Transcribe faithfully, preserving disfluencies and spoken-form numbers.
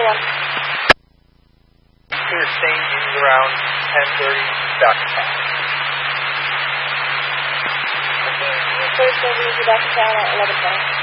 one. Clear changes around ten thirty, back to town. Okay, you first will be back to town at eleven twenty.